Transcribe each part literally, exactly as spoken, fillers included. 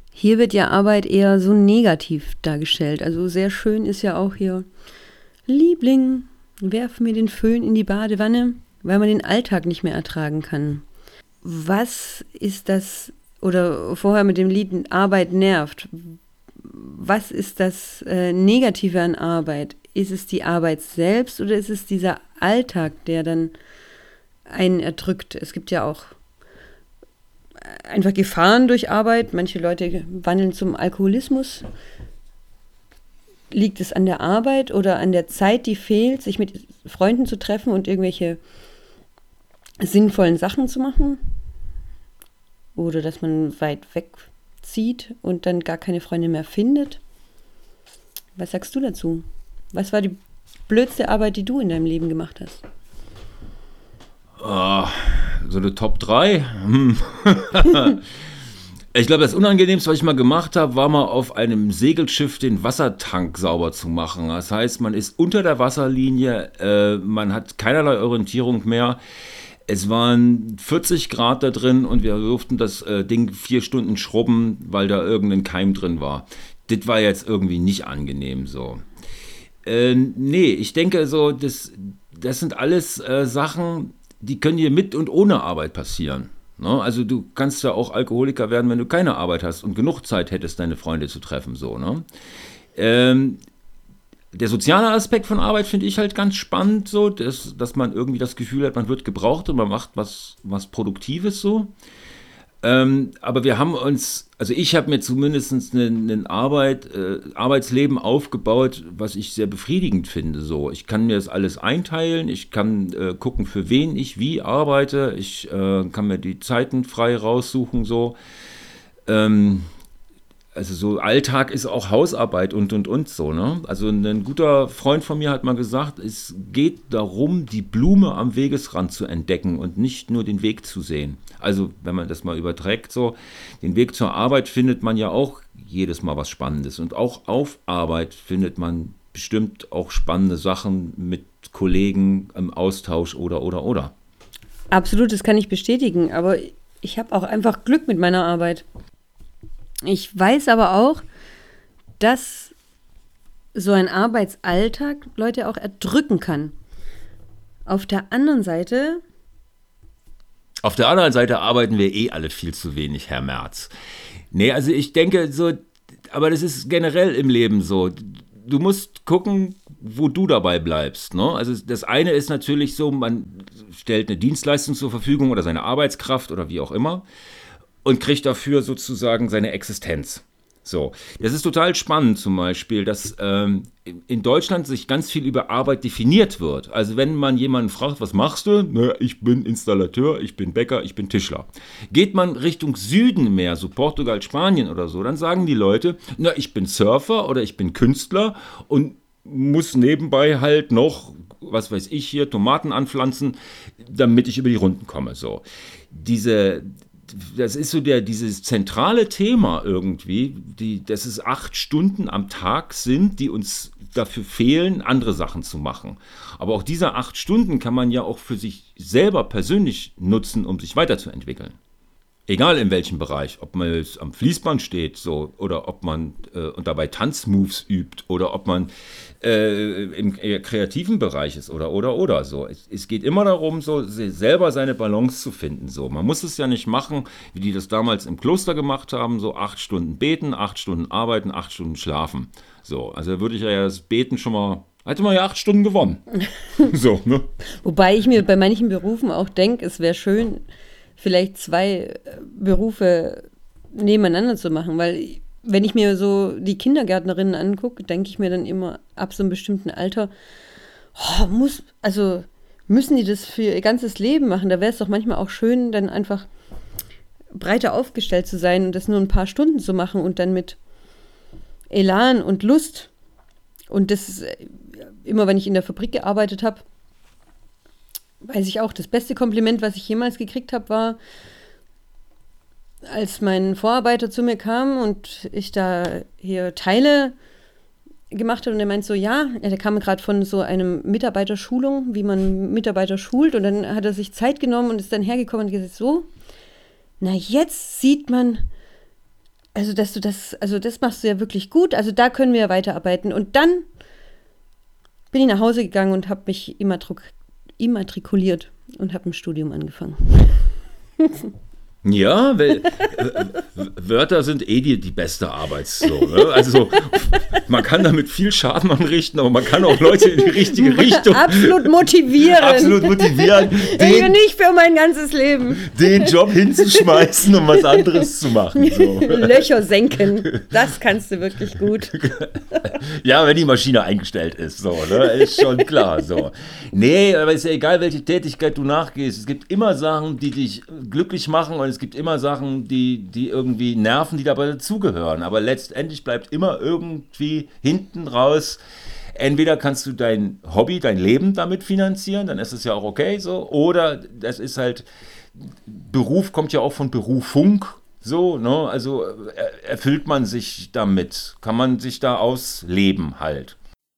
hier wird ja Arbeit eher so negativ dargestellt. Also sehr schön ist ja auch hier, Liebling, werf mir den Föhn in die Badewanne, weil man den Alltag nicht mehr ertragen kann. Was ist das, oder vorher mit dem Lied Arbeit nervt, was ist das äh, Negative an Arbeit? Ist es die Arbeit selbst oder ist es dieser Alltag, der dann einen erdrückt? Es gibt ja auch einfach Gefahren durch Arbeit. Manche Leute wandeln zum Alkoholismus. Liegt es an der Arbeit oder an der Zeit, die fehlt, sich mit Freunden zu treffen und irgendwelche sinnvollen Sachen zu machen? Oder dass man weit wegzieht und dann gar keine Freunde mehr findet? Was sagst du dazu? Was war die blödste Arbeit, die du in deinem Leben gemacht hast? Oh, so eine Top drei? Hm. Ich glaube, das Unangenehmste, was ich mal gemacht habe, war mal auf einem Segelschiff den Wassertank sauber zu machen. Das heißt, man ist unter der Wasserlinie, äh, man hat keinerlei Orientierung mehr. Es waren vierzig Grad da drin und wir durften das äh, Ding vier Stunden schrubben, weil da irgendein Keim drin war. Das war jetzt irgendwie nicht angenehm so. Äh, nee, ich denke so, das, das sind alles äh, Sachen, die können dir mit und ohne Arbeit passieren. Ne? Also du kannst ja auch Alkoholiker werden, wenn du keine Arbeit hast und genug Zeit hättest, deine Freunde zu treffen. So, ne? Ähm, der soziale Aspekt von Arbeit finde ich halt ganz spannend, so, dass, dass man irgendwie das Gefühl hat, man wird gebraucht und man macht was, was Produktives so. Ähm, aber wir haben uns, also ich habe mir zumindest ein Arbeit, äh, Arbeitsleben aufgebaut, was ich sehr befriedigend finde. So. Ich kann mir das alles einteilen, ich kann äh, gucken, für wen ich wie arbeite, ich äh, kann mir die Zeiten frei raussuchen. So. Ähm, also so Alltag ist auch Hausarbeit und und und so. Ne? Also ein guter Freund von mir hat mal gesagt, es geht darum, die Blume am Wegesrand zu entdecken und nicht nur den Weg zu sehen. Also wenn man das mal überträgt, so den Weg zur Arbeit findet man ja auch jedes Mal was Spannendes. Und auch auf Arbeit findet man bestimmt auch spannende Sachen mit Kollegen im Austausch oder, oder, oder. Absolut, das kann ich bestätigen. Aber ich habe auch einfach Glück mit meiner Arbeit. Ich weiß aber auch, dass so ein Arbeitsalltag Leute auch erdrücken kann. Auf der anderen Seite... Auf der anderen Seite arbeiten wir eh alle viel zu wenig, Herr Merz. Nee, also ich denke so, aber das ist generell im Leben so. Du musst gucken, wo du dabei bleibst. Ne? Also das eine ist natürlich so, man stellt eine Dienstleistung zur Verfügung oder seine Arbeitskraft oder wie auch immer und kriegt dafür sozusagen seine Existenz. So, das ist total spannend zum Beispiel, dass ähm, in Deutschland sich ganz viel über Arbeit definiert wird. Also wenn man jemanden fragt, was machst du? Na, ich bin Installateur, ich bin Bäcker, ich bin Tischler. Geht man Richtung Süden mehr, so Portugal, Spanien oder so, dann sagen die Leute, na, ich bin Surfer oder ich bin Künstler und muss nebenbei halt noch, was weiß ich hier, Tomaten anpflanzen, damit ich über die Runden komme. So, diese... Das ist so der, dieses zentrale Thema irgendwie, die, dass es acht Stunden am Tag sind, die uns dafür fehlen, andere Sachen zu machen. Aber auch diese acht Stunden kann man ja auch für sich selber persönlich nutzen, um sich weiterzuentwickeln. Egal in welchem Bereich, ob man jetzt am Fließband steht so, oder ob man äh, und dabei Tanzmoves übt oder ob man äh, im kreativen Bereich ist oder oder oder so. Es, es geht immer darum, so selber seine Balance zu finden. So. Man muss es ja nicht machen, wie die das damals im Kloster gemacht haben, so acht Stunden beten, acht Stunden arbeiten, acht Stunden schlafen. So, also da würde ich ja das Beten schon mal, hätte man ja acht Stunden gewonnen. So, ne? Wobei ich mir bei manchen Berufen auch denke, es wäre schön, vielleicht zwei Berufe nebeneinander zu machen, weil wenn ich mir so die Kindergärtnerinnen angucke, denke ich mir dann immer ab so einem bestimmten Alter, oh, muss, also müssen die das für ihr ganzes Leben machen? Da wäre es doch manchmal auch schön, dann einfach breiter aufgestellt zu sein und das nur ein paar Stunden zu machen und dann mit Elan und Lust. Und das ist immer, wenn ich in der Fabrik gearbeitet habe, weiß ich auch, das beste Kompliment, was ich jemals gekriegt habe, war, als mein Vorarbeiter zu mir kam und ich da hier Teile gemacht habe und er meint so, ja, der kam gerade von so einem Mitarbeiterschulung, wie man Mitarbeiter schult und dann hat er sich Zeit genommen und ist dann hergekommen und gesagt, so, na jetzt sieht man, also dass du das, also das machst du ja wirklich gut, also da können wir weiterarbeiten. Und dann bin ich nach Hause gegangen und habe mich immatrik- immatrikuliert und habe ein Studium angefangen. Ja, weil äh, Wörter sind eh die, die beste Arbeit. So, ne? Also man kann damit viel Schaden anrichten, aber man kann auch Leute in die richtige Richtung absolut motivieren. Absolut motivieren. Den, ich bin nicht für mein ganzes Leben. Den Job hinzuschmeißen, um was anderes zu machen. So. Löcher senken, das kannst du wirklich gut. Ja, wenn die Maschine eingestellt ist, so, ne? Ist schon klar. So. Nee, aber ist ja egal, welche Tätigkeit du nachgehst. Es gibt immer Sachen, die dich glücklich machen und es gibt immer Sachen, die, die irgendwie nerven, die dabei dazugehören. Aber letztendlich bleibt immer irgendwie hinten raus, entweder kannst du dein Hobby, dein Leben damit finanzieren, dann ist es ja auch okay so, oder das ist halt, Beruf kommt ja auch von Berufung, so, ne? Also erfüllt man sich damit, kann man sich da ausleben halt.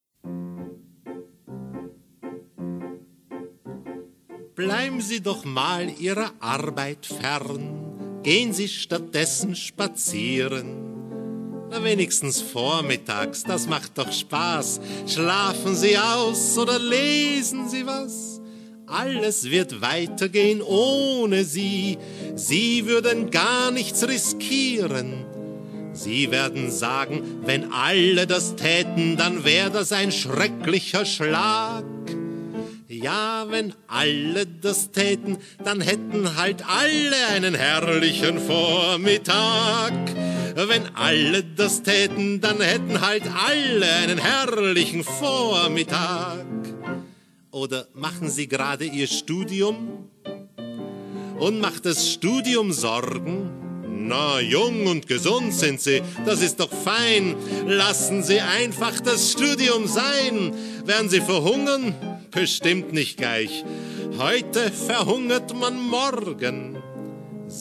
Bleiben Sie doch mal Ihrer Arbeit fern, gehen Sie stattdessen spazieren. Na wenigstens vormittags, das macht doch Spaß. Schlafen Sie aus oder lesen Sie was. Alles wird weitergehen ohne Sie. Sie würden gar nichts riskieren. Sie werden sagen, wenn alle das täten, dann wäre das ein schrecklicher Schlag. Ja, wenn alle das täten, dann hätten halt alle einen herrlichen Vormittag. Wenn alle das täten, dann hätten halt alle einen herrlichen Vormittag. Oder machen Sie gerade Ihr Studium und macht das Studium Sorgen? Na, jung und gesund sind Sie, das ist doch fein. Lassen Sie einfach das Studium sein. Werden Sie verhungern? Bestimmt nicht gleich. Heute verhungert man morgen.